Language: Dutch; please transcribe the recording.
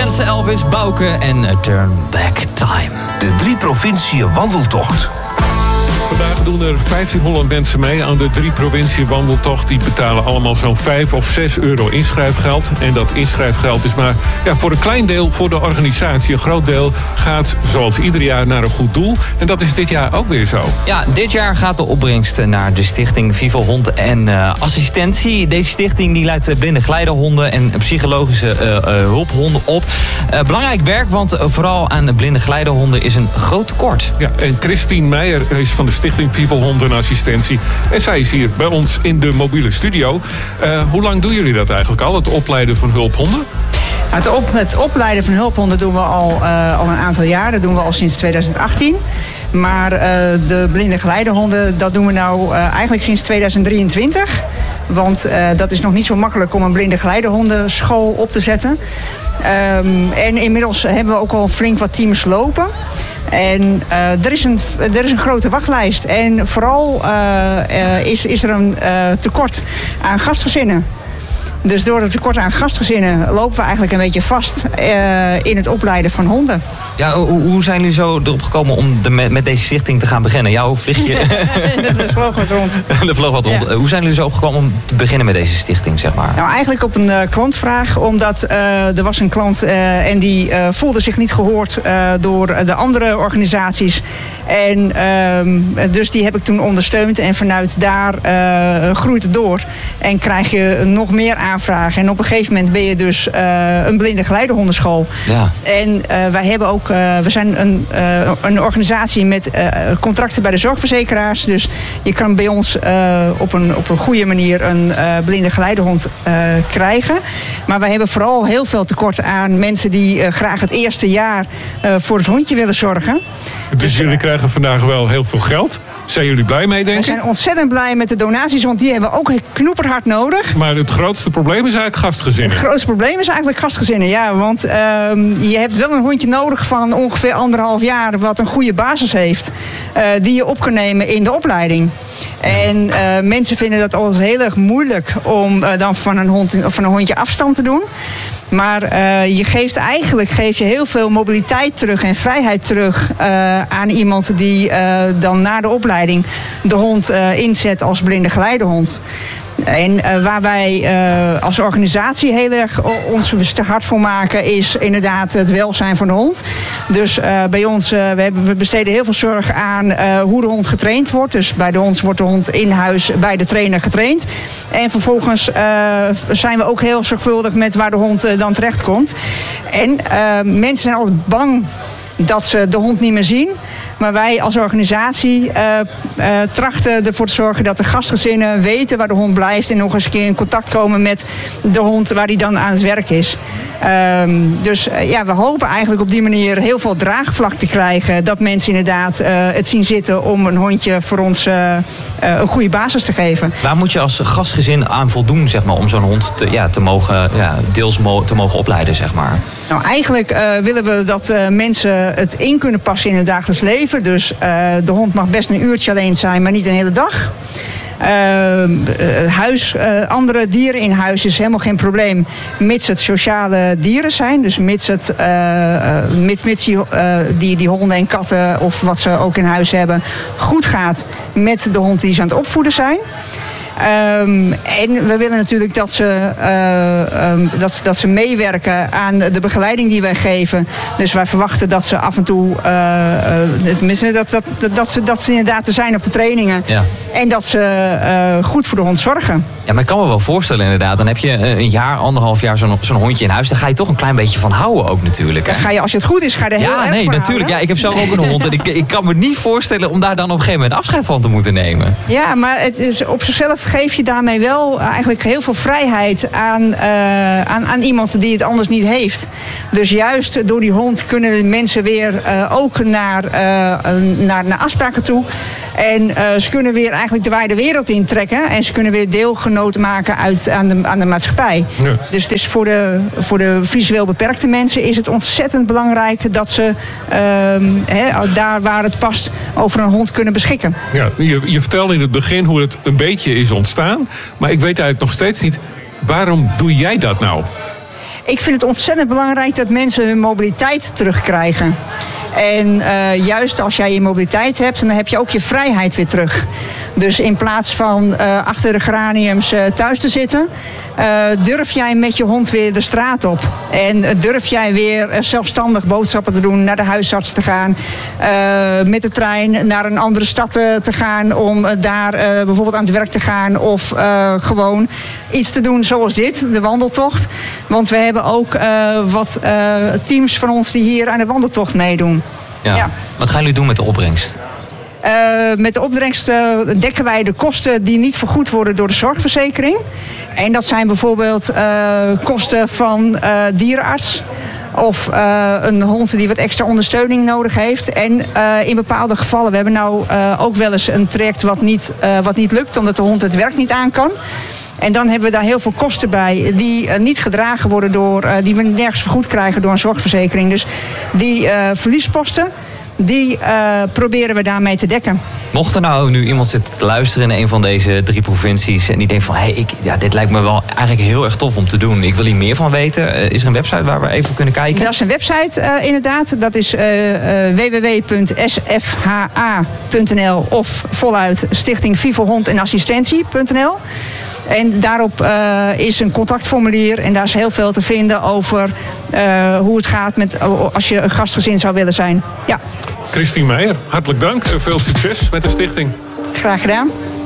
Lance, Elvis, Bouke en Turn Back Time. De 3 provinciën wandeltocht. Vandaag doen er 1500 mensen mee aan de 3 provincie wandeltocht. Die betalen allemaal zo'n 5 of 6 euro inschrijfgeld. En dat inschrijfgeld is maar voor een klein deel voor de organisatie. Een groot deel gaat zoals ieder jaar naar een goed doel. En dat is dit jaar ook weer zo. Ja, dit jaar gaat de opbrengst naar de stichting Vivo Hond en Assistentie. Deze stichting die leidt blinde geleidehonden en psychologische hulphonden op. Belangrijk werk, want vooral aan blinde geleidehonden is een groot tekort. Ja, en Christine Meijer is van de stichting Vivo Hond en Assistentie. En zij is hier bij ons in de mobiele studio. Hoe lang doen jullie dat eigenlijk al, het opleiden van hulphonden? Het opleiden van hulphonden doen we al een aantal jaar. Dat doen we al sinds 2018. Maar de blinde geleidehonden, dat doen we nou eigenlijk sinds 2023. Want dat is nog niet zo makkelijk om een blinde geleidehondenschool op te zetten. En inmiddels hebben we ook al flink wat teams lopen. En er is een grote wachtlijst. En vooral is er een tekort aan gastgezinnen. Dus door het tekort aan gastgezinnen lopen we eigenlijk een beetje vast in het opleiden van honden. Ja, hoe zijn jullie zo erop gekomen om met deze stichting te gaan beginnen? Ja, hoe vlieg je? Er vloog wat rond. Er vloog wat rond. Ja. Hoe zijn jullie zo opgekomen om te beginnen met deze stichting, zeg maar? Nou, eigenlijk op een klantvraag. Omdat er was een klant en die voelde zich niet gehoord door de andere organisaties. En dus die heb ik toen ondersteund. En vanuit daar groeit het door. En krijg je nog meer aanvragen. En op een gegeven moment ben je dus een blinde geleidehondenschool. Ja. En wij hebben ook, we zijn een organisatie met contracten bij de zorgverzekeraars. Dus je kan bij ons op een goede manier een blinde geleidehond krijgen. Maar wij hebben vooral heel veel tekort aan mensen die graag het eerste jaar voor het hondje willen zorgen. Dus jullie krijgen vandaag wel heel veel geld. Zijn jullie blij mee, denk ik? We zijn ontzettend blij met de donaties, want die hebben we ook knoeperhard nodig. Maar het grootste probleem is eigenlijk gastgezinnen. Het grootste probleem is eigenlijk gastgezinnen, ja. Want je hebt wel een hondje nodig van ongeveer 1,5 jaar... wat een goede basis heeft, die je op kan nemen in de opleiding. En mensen vinden dat altijd heel erg moeilijk om dan van een hondje afstand te doen. Maar je geeft heel veel mobiliteit terug en vrijheid terug aan iemand die dan na de opleiding de hond inzet als blinde geleidehond. En waar wij als organisatie heel erg ons te hard voor maken... is inderdaad het welzijn van de hond. Dus bij ons, we besteden heel veel zorg aan hoe de hond getraind wordt. Dus bij ons wordt de hond in huis bij de trainer getraind. En vervolgens zijn we ook heel zorgvuldig met waar de hond dan terechtkomt. En mensen zijn altijd bang dat ze de hond niet meer zien. Maar wij als organisatie trachten ervoor te zorgen dat de gastgezinnen weten waar de hond blijft. En nog eens een keer in contact komen met de hond waar die dan aan het werk is. Dus we hopen eigenlijk op die manier heel veel draagvlak te krijgen. Dat mensen inderdaad het zien zitten om een hondje voor ons een goede basis te geven. Waar moet je als gastgezin aan voldoen, zeg maar, om zo'n hond deels te mogen opleiden, zeg maar? Nou, eigenlijk willen we dat mensen het in kunnen passen in het dagelijks leven. Dus de hond mag best een uurtje alleen zijn, maar niet een hele dag. Andere dieren in huis is helemaal geen probleem, mits het sociale dieren zijn. Dus mits die honden en katten of wat ze ook in huis hebben goed gaat met de hond die ze aan het opvoeden zijn. En we willen natuurlijk dat ze meewerken aan de begeleiding die wij geven. Dus wij verwachten dat ze af en toe dat ze inderdaad er zijn op de trainingen. Ja. En dat ze goed voor de hond zorgen. Ja, maar ik kan me wel voorstellen inderdaad. Dan heb je een jaar, 1,5 jaar zo'n hondje in huis. Daar ga je toch een klein beetje van houden ook natuurlijk. Hè? Dan ga je, als het goed is, ga je er heel erg van natuurlijk. houden. Ja, ik heb zelf ook een hond. En ik kan me niet voorstellen om daar dan op een gegeven moment afscheid van te moeten nemen. Ja, maar het is op zichzelf geef je daarmee wel eigenlijk heel veel vrijheid aan iemand die het anders niet heeft. Dus juist door die hond kunnen mensen weer ook naar afspraken toe. En ze kunnen weer eigenlijk de wijde wereld intrekken. En ze kunnen weer deelgenoot maken aan de maatschappij. Ja. Dus het is voor de visueel beperkte mensen is het ontzettend belangrijk dat ze daar waar het past over een hond kunnen beschikken. Ja, je vertelde in het begin hoe het een beetje is ontstaan. Maar ik weet eigenlijk nog steeds niet, waarom doe jij dat nou? Ik vind het ontzettend belangrijk dat mensen hun mobiliteit terugkrijgen. En juist als jij je mobiliteit hebt, dan heb je ook je vrijheid weer terug. Dus in plaats van achter de geraniums thuis te zitten, durf jij met je hond weer de straat op. En durf jij weer zelfstandig boodschappen te doen, naar de huisarts te gaan, met de trein naar een andere stad te gaan om daar bijvoorbeeld aan het werk te gaan of gewoon iets te doen zoals dit, de wandeltocht. Want we hebben ook wat teams van ons die hier aan de wandeltocht meedoen. Ja. Wat gaan jullie doen met de opbrengst? Met de opbrengst dekken wij de kosten die niet vergoed worden door de zorgverzekering. En dat zijn bijvoorbeeld kosten van dierenarts. Of een hond die wat extra ondersteuning nodig heeft. En in bepaalde gevallen, we hebben nou ook wel eens een traject wat niet lukt, omdat de hond het werk niet aan kan. En dan hebben we daar heel veel kosten bij die niet gedragen worden die we nergens vergoed krijgen door een zorgverzekering. Dus die verliesposten, die proberen we daarmee te dekken. Mocht er nou nu iemand zitten te luisteren in een van deze 3 provincies en die denkt van dit lijkt me wel eigenlijk heel erg tof om te doen. Ik wil hier meer van weten. Is er een website waar we even kunnen kijken? Dat is een website inderdaad. Dat is www.sfha.nl of voluit Stichting Vivo Hond en Assistentie.nl. En daarop is een contactformulier en daar is heel veel te vinden over hoe het gaat als je een gastgezin zou willen zijn. Ja. Christine Meijer, hartelijk dank en veel succes met de stichting. Graag gedaan.